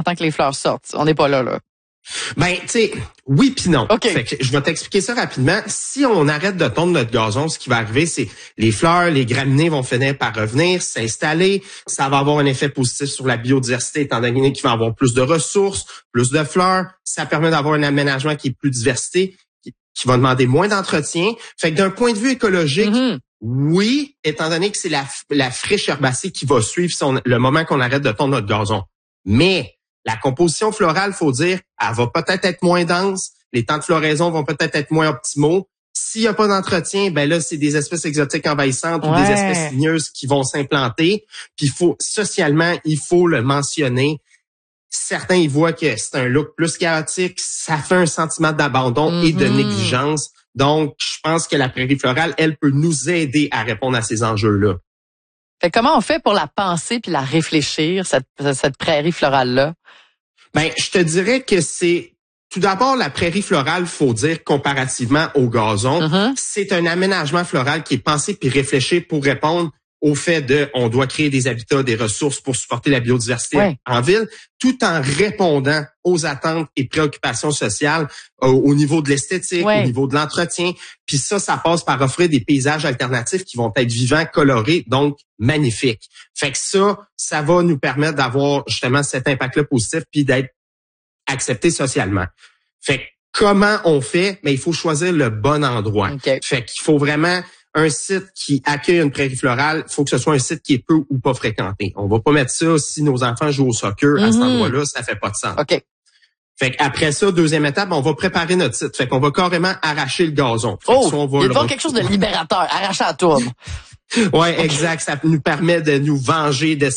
temps que les fleurs sortent. On n'est pas là. Ben, tu sais, oui puis non. Okay. Fait que je vais t'expliquer ça rapidement. Si on arrête de tondre notre gazon, ce qui va arriver, c'est les fleurs, les graminées vont finir par revenir, s'installer. Ça va avoir un effet positif sur la biodiversité, étant donné qu'il va y avoir plus de ressources, plus de fleurs. Ça permet d'avoir un aménagement qui est plus diversité, qui va demander moins d'entretien. Fait que d'un point de vue écologique, oui, étant donné que c'est la friche herbacée qui va suivre le moment qu'on arrête de tondre notre gazon. Mais la composition florale, faut dire, elle va peut-être être moins dense. Les temps de floraison vont peut-être être moins optimaux. S'il n'y a pas d'entretien, ben là, c'est des espèces exotiques envahissantes ou des espèces ligneuses qui vont s'implanter. Puis socialement, il faut le mentionner. Certains, ils voient que c'est un look plus chaotique. Ça fait un sentiment d'abandon et de négligence. Donc, je pense que la prairie florale, elle peut nous aider à répondre à ces enjeux-là. Fait comment on fait pour la penser puis la réfléchir, cette prairie florale-là? Ben, je te dirais que c'est tout d'abord la prairie florale, faut dire, comparativement au gazon, c'est un aménagement floral qui est pensé puis réfléchi pour répondre au fait on doit créer des habitats, des ressources pour supporter la biodiversité en ville, tout en répondant aux attentes et préoccupations sociales au niveau de l'esthétique, au niveau de l'entretien. Puis ça passe par offrir des paysages alternatifs qui vont être vivants, colorés, donc magnifiques. Fait que ça va nous permettre d'avoir justement cet impact-là positif puis d'être accepté socialement. Fait que comment on fait? Mais il faut choisir le bon endroit. Fait qu'il faut vraiment un site qui accueille une prairie florale, il faut que ce soit un site qui est peu ou pas fréquenté. On va pas mettre ça si nos enfants jouent au soccer à cet endroit-là, ça fait pas de sens. Fait qu'après ça, deuxième étape, on va préparer notre site. Fait qu'on va carrément arracher le gazon. Il y a quelque chose de libérateur, arracher la tourbe. Ouais, exact. Ça nous permet de nous venger de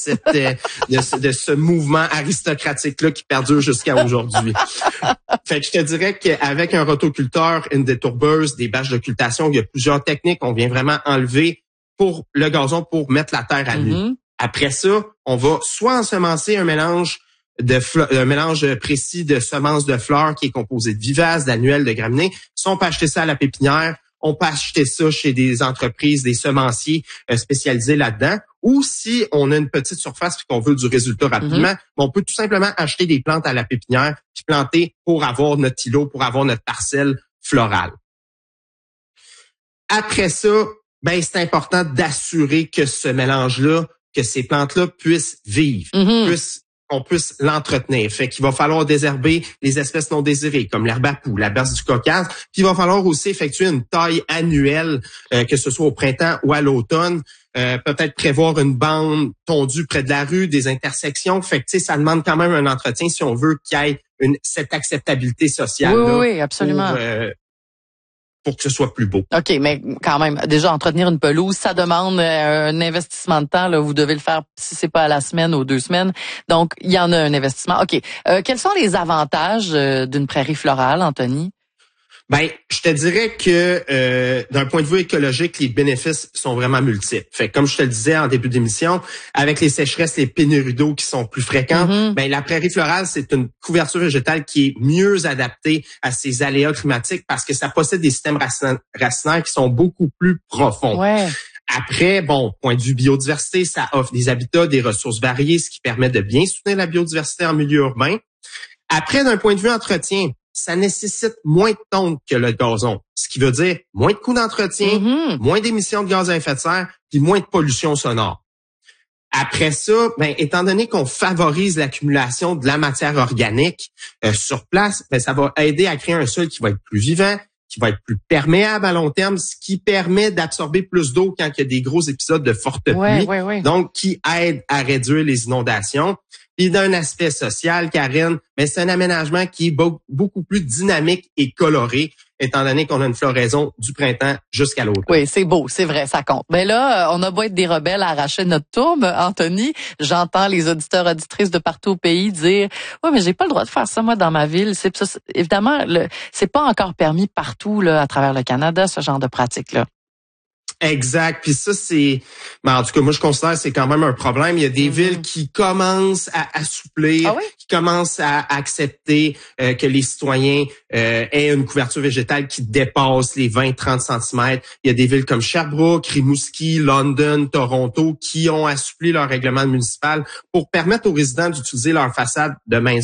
de ce mouvement aristocratique-là qui perdure jusqu'à aujourd'hui. Fait que je te dirais qu'avec un rotoculteur, une détourbeuse, des bâches d'occultation, il y a plusieurs techniques. On vient vraiment enlever pour le gazon pour mettre la terre à nu. Après ça, on va soit ensemencer un mélange précis de semences de fleurs qui est composé de vivaces, d'annuelles, de graminées. Soit on peut acheter ça à la pépinière. On peut acheter ça chez des entreprises, des semenciers spécialisés là-dedans. Ou si on a une petite surface et qu'on veut du résultat rapidement, on peut tout simplement acheter des plantes à la pépinière puis planter pour avoir notre îlot, pour avoir notre parcelle florale. Après ça, ben c'est important d'assurer que ce mélange-là, que ces plantes-là puissent vivre, qu'on puisse l'entretenir. Fait qu'il va falloir désherber les espèces non désirées, comme l'herbe à poux, la berce du Caucase. Puis il va falloir aussi effectuer une taille annuelle, que ce soit au printemps ou à l'automne. Peut-être prévoir une bande tondue près de la rue, des intersections. Fait que, tu sais, ça demande quand même un entretien si on veut qu'il y ait cette acceptabilité sociale. Oui, absolument. Pour que ce soit plus beau. OK, mais quand même, déjà, entretenir une pelouse, ça demande un investissement de temps. Là, vous devez le faire si c'est pas à la semaine ou 2 semaines. Donc, il y en a un investissement. OK. Quels sont les avantages d'une prairie florale, Anthony? Ben, je te dirais que d'un point de vue écologique, les bénéfices sont vraiment multiples. Fait que, comme je te le disais en début d'émission, avec les sécheresses, les pénuries d'eau qui sont plus fréquentes, ben la prairie florale, c'est une couverture végétale qui est mieux adaptée à ces aléas climatiques parce que ça possède des systèmes racinaires qui sont beaucoup plus profonds. Après, point de vue biodiversité, ça offre des habitats, des ressources variées, ce qui permet de bien soutenir la biodiversité en milieu urbain. Après, d'un point de vue entretien, ça nécessite moins de tonte que le gazon, ce qui veut dire moins de coûts d'entretien, moins d'émissions de gaz à effet de serre, puis moins de pollution sonore. Après ça, étant donné qu'on favorise l'accumulation de la matière organique sur place, ça va aider à créer un sol qui va être plus vivant, qui va être plus perméable à long terme, ce qui permet d'absorber plus d'eau quand il y a des gros épisodes de forte pluie, donc qui aide à réduire les inondations. Puis d'un aspect social, Karine, c'est un aménagement qui est beaucoup plus dynamique et coloré, étant donné qu'on a une floraison du printemps jusqu'à l'automne. Oui, c'est beau, c'est vrai, ça compte. Mais là, on a beau être des rebelles à arracher notre tourbe, Anthony, j'entends les auditeurs, auditrices de partout au pays dire « Ouais, mais j'ai pas le droit de faire ça, moi, dans ma ville. » Évidemment, c'est pas encore permis partout là à travers le Canada, ce genre de pratique-là. Exact. Puis ça, en tout cas, moi, je considère que c'est quand même un problème. Il y a des villes qui commencent à assouplir, qui commencent à accepter que les citoyens aient une couverture végétale qui dépasse les 20-30 cm. Il y a des villes comme Sherbrooke, Rimouski, London, Toronto qui ont assoupli leur règlement municipal pour permettre aux résidents d'utiliser leur façade de maison